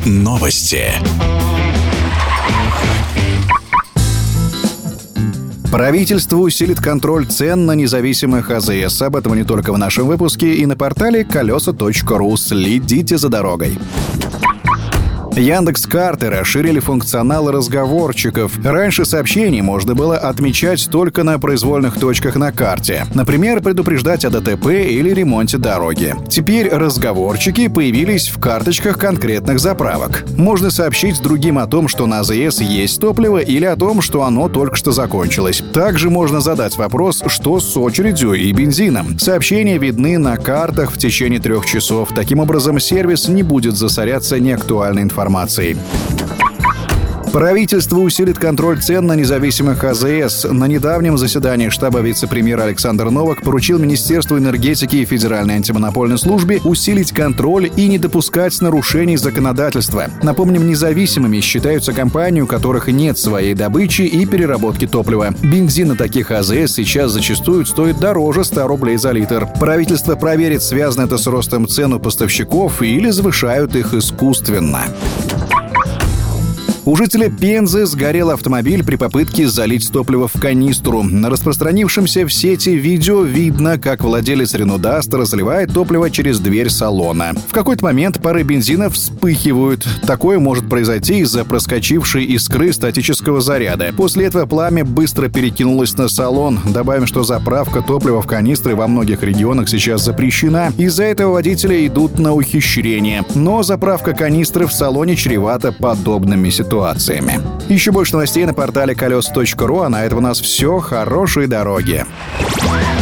Новости. Правительство усилит контроль цен на независимых АЗС. Об этом не только в нашем выпуске и на портале колеса.ру. Следите за дорогой. Яндекс.Карты расширили функционал разговорчиков. Раньше сообщений можно было отмечать только на произвольных точках на карте. Например, предупреждать о ДТП или ремонте дороги. Теперь разговорчики появились в карточках конкретных заправок. Можно сообщить другим о том, что на АЗС есть топливо, или о том, что оно только что закончилось. Также можно задать вопрос, что с очередью и бензином. Сообщения видны на картах в течение 3 часов. Таким образом, сервис не будет засоряться неактуальной информацией. Правительство усилит контроль цен на независимых АЗС. На недавнем заседании штаба вице-премьера Александр Новак поручил Министерству энергетики и Федеральной антимонопольной службе усилить контроль и не допускать нарушений законодательства. Напомним, независимыми считаются компании, у которых нет своей добычи и переработки топлива. Бензин на таких АЗС сейчас зачастую стоит дороже 100 рублей за литр. Правительство проверит, связано это с ростом цен у поставщиков или завышают их искусственно. У жителя Пензы сгорел автомобиль при попытке залить топливо в канистру. На распространившемся в сети видео видно, как владелец Renault Duster разливает топливо через дверь салона. В какой-то момент пары бензина вспыхивают. Такое может произойти из-за проскочившей искры статического заряда. После этого пламя быстро перекинулось на салон. Добавим, что заправка топлива в канистры во многих регионах сейчас запрещена. Из-за этого водители идут на ухищрение. Но заправка канистры в салоне чревата подобными ситуациями. Еще больше новостей на портале колес.ру, а на этом у нас все. Хорошей дороги!